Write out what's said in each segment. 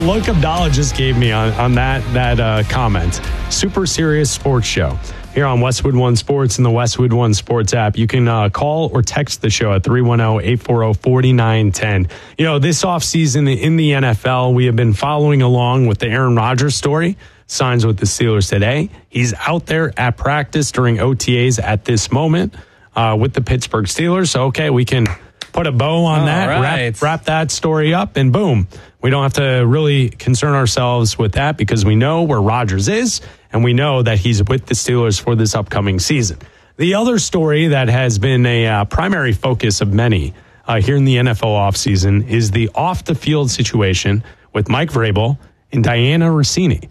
look Abdallah just gave me on that comment. Super serious sports show here on Westwood One Sports and the Westwood One Sports app. You can call or text the show at 310-840-4910. You know, this offseason in the NFL, we have been following along with the Aaron Rodgers story. Signs with the Steelers today. He's out there at practice during OTAs at this moment with the Pittsburgh Steelers. So, okay, we can put a bow on that, right. wrap that story up, and boom. We don't have to really concern ourselves with that because we know where Rodgers is, and we know that he's with the Steelers for this upcoming season. The other story that has been a primary focus of many here in the NFL offseason is the off-the-field situation with Mike Vrabel and Diana Rossini.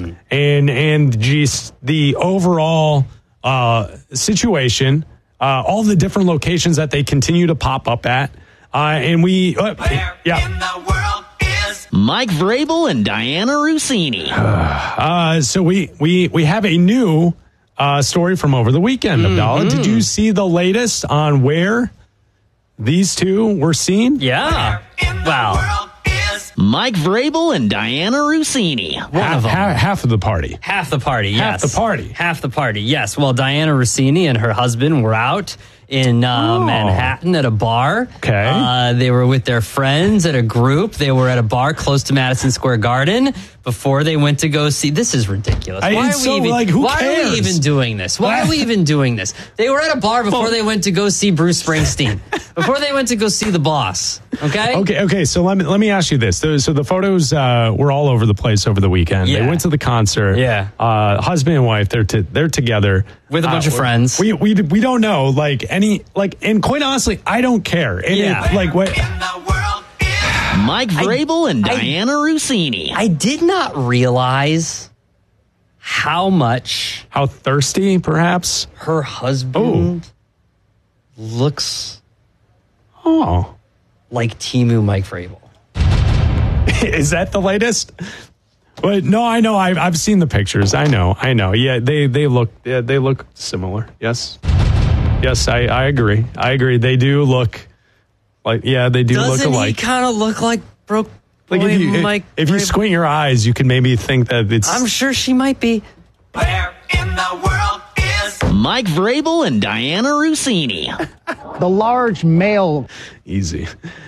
And just the overall situation, all the different locations that they continue to pop up at. And we... Where in the world is Mike Vrabel and Diana Rossini? So we have a new story from over the weekend, Abdallah. Did you see the latest on where these two were seen? Yeah. Wow. Mike Vrabel and Diana Rossini. Half of the party. Half the party, yes. Half the party. Half the party, yes. Well, Diana Rossini and her husband were out in Manhattan at a bar. Okay. They were with their friends at a group. They were at a bar close to Madison Square Garden before they went to go see. This is ridiculous. Why are we even doing this? Why are we even doing this? They were at a bar before they went to go see Bruce Springsteen. Before they went to go see the boss. Okay? Okay. So let me ask you this. So the photos were all over the place over the weekend. Yeah. They went to the concert. Yeah. Husband and wife, they're together with a bunch of friends. We don't know and quite honestly, I don't care. And what? Mike Vrabel and Diana Rossini. I did not realize how thirsty, perhaps, her husband looks like Temu Mike Vrabel. Is that the latest? But no, I know. I've seen the pictures. I know. Yeah, they look similar. Yes, I agree. They do look like they do look alike. Doesn't he kind of look like broke? If you squint your eyes, you can maybe think that it's. I'm sure she might be. Where in the world is Mike Vrabel and Diana Rossini? The large male. Easy.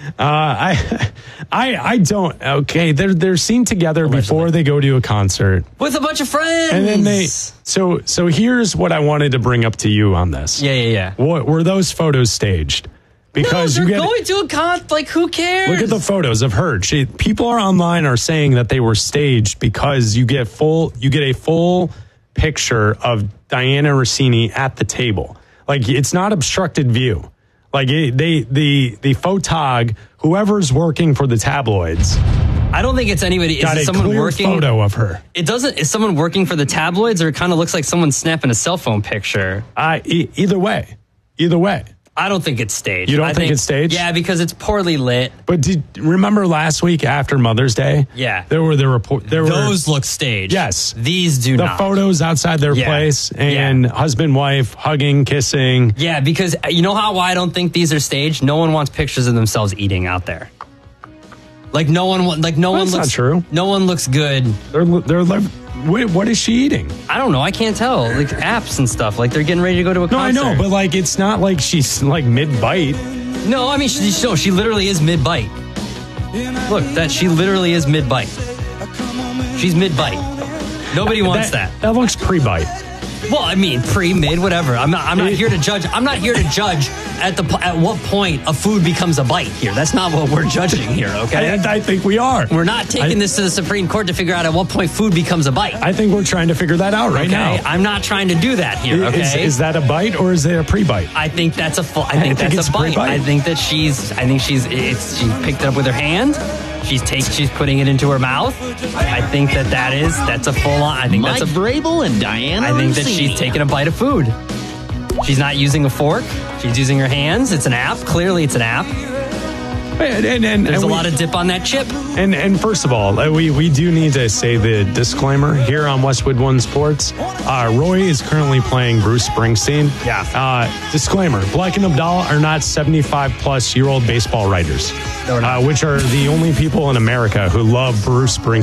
I don't. Okay, they're seen together before they go to a concert with a bunch of friends, and then they. So here's what I wanted to bring up to you on this. Yeah. What were those photos staged? Because they're going to a con. Like, who cares? Look at the photos of her. People online are saying that they were staged because you get a full picture of Diana Rossini at the table. Like, it's not obstructed view. Like, the photog, whoever's working for the tabloids. I don't think it's anybody. Got is it a someone clear working? Photo of her. It doesn't. Is someone working for the tabloids, or it kind of looks like someone snapping a cell phone picture? Either way. I don't think it's staged. You don't think it's staged? Yeah, because it's poorly lit. But remember last week after Mother's Day? Yeah. There were the report. Those look staged. Yes. These do not. The photos outside their place and husband, wife, hugging, kissing. Yeah, because you know why I don't think these are staged? No one wants pictures of themselves eating out there. That's not true. No one looks good. What is she eating? I don't know. I can't tell. Like apps and stuff. Like they're getting ready to go to a concert. No, I know, but like it's not like she's like mid-bite. No, I mean she literally is mid-bite. Look, she literally is mid-bite. She's mid-bite. Nobody wants that. That looks pre-bite. Well, I mean, mid, whatever. I'm not here to judge. I'm not here to judge at what point a food becomes a bite here. That's not what we're judging here, okay? I think we are. We're not taking this to the Supreme Court to figure out at what point food becomes a bite. I think we're trying to figure that out right now. I'm not trying to do that here, okay? Is that a bite or is it a pre-bite? I think that's a that's a bite. Pre-bite. I think she picked it up with her hand. She's putting it into her mouth. I think that's a full on. I think Mike that's Vrabel and Diana. I think that she's taking a bite of food. She's not using a fork. She's using her hands. It's an app. Clearly, it's an app. There's a lot of dip on that chip. And first of all, we do need to say the disclaimer here on Westwood One Sports. Roy is currently playing Bruce Springsteen. Yeah. Disclaimer: Black and Abdallah are not 75-plus-year-old baseball writers, which are the only people in America who love Bruce Springsteen.